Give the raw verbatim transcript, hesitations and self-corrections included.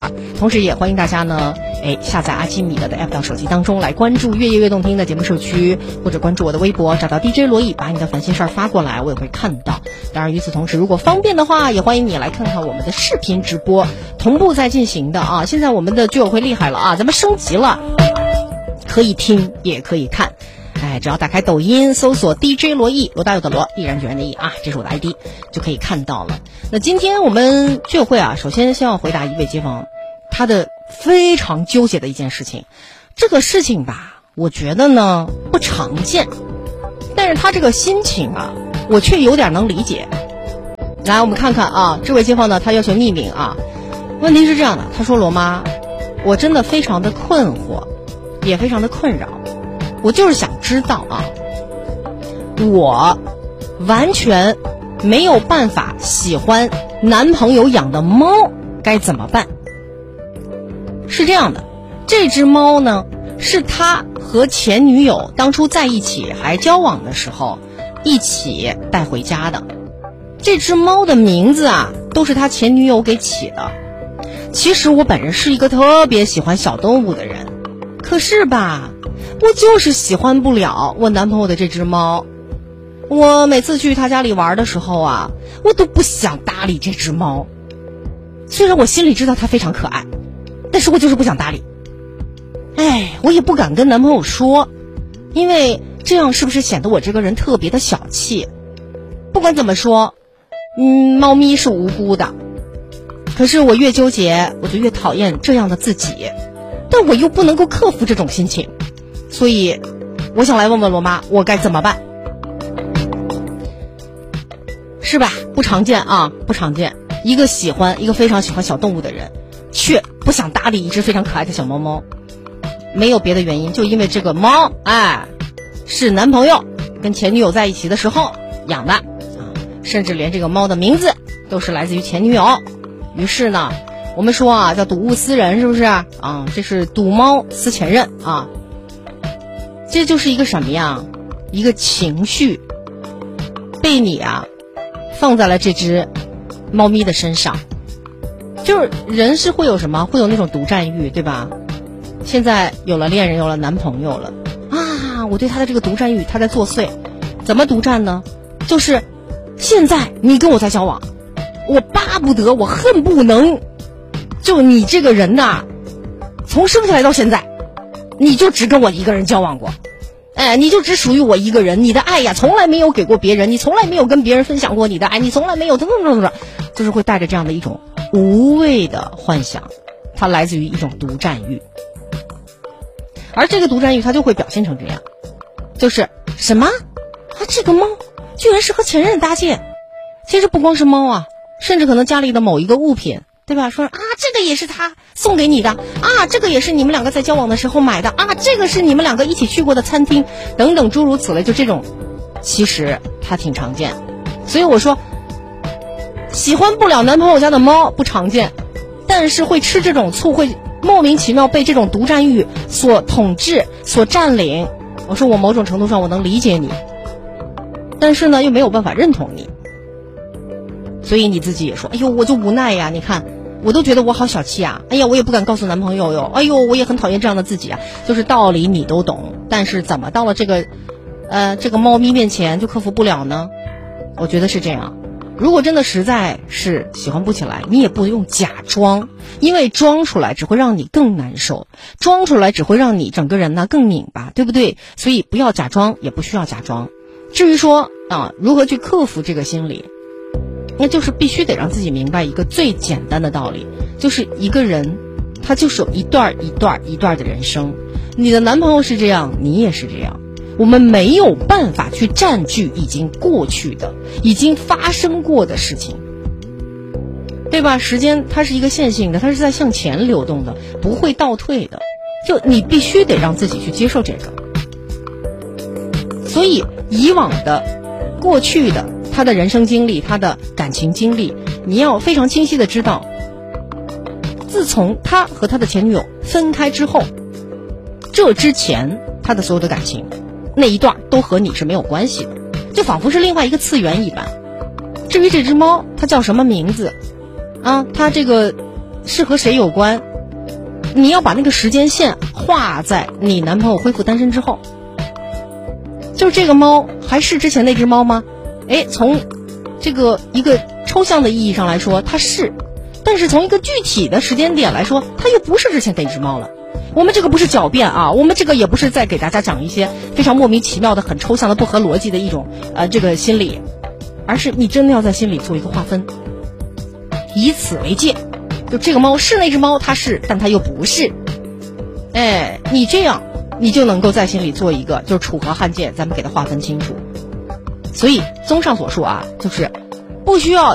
同时也欢迎大家呢，哎，下载阿基米德的 app 到手机当中来关注越夜越动听的节目社区，或者关注我的微博，找到 D J 罗毅，把你的烦心事儿发过来，我也会看到。当然，与此同时，如果方便的话，也欢迎你来看看我们的视频直播，同步在进行的啊。现在我们的居委会厉害了啊，咱们升级了，可以听也可以看。哎，只要打开抖音搜索 D J 罗毅，罗大佑的罗，毅然决然的毅啊，这是我的 I D， 就可以看到了。那今天我们居委会啊，首先先要回答一位街坊他的非常纠结的一件事情。这个事情吧，我觉得呢不常见，但是他这个心情啊，我却有点能理解。来，我们看看啊，这位街坊呢，他要求匿名啊。问题是这样的，他说罗妈，我真的非常的困惑，也非常的困扰。我就是想知道啊，我完全没有办法喜欢男朋友养的猫，该怎么办？是这样的，这只猫呢，是他和前女友当初在一起还交往的时候一起带回家的。这只猫的名字啊，都是他前女友给起的。其实我本人是一个特别喜欢小动物的人，可是吧，我就是喜欢不了我男朋友的这只猫。我每次去他家里玩的时候啊，我都不想搭理这只猫。虽然我心里知道它非常可爱，但是我就是不想搭理。哎，我也不敢跟男朋友说，因为这样是不是显得我这个人特别的小气？不管怎么说，嗯，猫咪是无辜的。可是我越纠结，我就越讨厌这样的自己，但我又不能够克服这种心情。所以我想来问问罗妈，我该怎么办？是吧？不常见啊，不常见。一个喜欢一个非常喜欢小动物的人，却不想搭理一只非常可爱的小猫猫，没有别的原因，就因为这个猫，哎，是男朋友跟前女友在一起的时候养的啊，甚至连这个猫的名字都是来自于前女友。于是呢，我们说啊，叫睹物思人，是不是啊？这是睹猫思前任啊。这就是一个什么呀？一个情绪被你啊放在了这只猫咪的身上。就是人是会有什么？会有那种独占欲，对吧？现在有了恋人，有了男朋友了啊，我对他的这个独占欲他在作祟。怎么独占呢？就是现在你跟我在交往，我巴不得，我恨不能就你这个人呐，从生下来到现在你就只跟我一个人交往过，哎，你就只属于我一个人，你的爱呀从来没有给过别人，你从来没有跟别人分享过你的爱，你从来没有等等等等，就是会带着这样的一种无谓的幻想，它来自于一种独占欲。而这个独占欲它就会表现成这样，就是什么啊，这个猫居然是和前任搭界。其实不光是猫啊，甚至可能家里的某一个物品，对吧？说啊，这个也是他送给你的啊，这个也是你们两个在交往的时候买的啊，这个是你们两个一起去过的餐厅，等等诸如此类，就这种其实它挺常见。所以我说喜欢不了男朋友家的猫不常见，但是会吃这种醋，会莫名其妙被这种独占欲所统治所占领。我说我某种程度上我能理解你，但是呢又没有办法认同你。所以你自己也说，哎呦，我就无奈呀，你看我都觉得我好小气啊，哎呀，我也不敢告诉男朋友哟，哎呦，我也很讨厌这样的自己啊。就是道理你都懂，但是怎么到了这个呃这个猫咪面前就克服不了呢？我觉得是这样。如果真的实在是喜欢不起来，你也不用假装，因为装出来只会让你更难受，装出来只会让你整个人呢更拧巴，对不对？所以不要假装，也不需要假装。至于说啊，如何去克服这个心理，那就是必须得让自己明白一个最简单的道理，就是一个人他就是有一段一段一段的人生，你的男朋友是这样，你也是这样，我们没有办法去占据已经过去的已经发生过的事情，对吧？时间它是一个线性的，它是在向前流动的，不会倒退的，就你必须得让自己去接受这个。所以以往的过去的他的人生经历，他的感情经历，你要非常清晰的知道，自从他和他的前女友分开之后，这之前他的所有的感情那一段都和你是没有关系的，就仿佛是另外一个次元一般。至于这只猫它叫什么名字啊，它这个是和谁有关，你要把那个时间线画在你男朋友恢复单身之后。就是这个猫还是之前那只猫吗？哎，从这个一个抽象的意义上来说它是，但是从一个具体的时间点来说它又不是之前那只猫了。我们这个不是狡辩啊，我们这个也不是在给大家讲一些非常莫名其妙的很抽象的不合逻辑的一种呃这个心理，而是你真的要在心里做一个划分，以此为界，就这个猫是那只猫，它是，但它又不是。哎，你这样你就能够在心里做一个就是楚河汉界，咱们给它划分清楚。所以综上所述啊，就是不需要